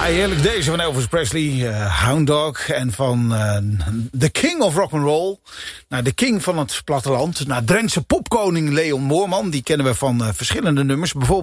Heerlijk deze van Elvis Presley, Hound Dog. En van The King of Rock'n'Roll. Nou, de king van het platteland. Nou, Drentse popkoning Leon Moorman. Die kennen we van verschillende nummers. Bijvoorbeeld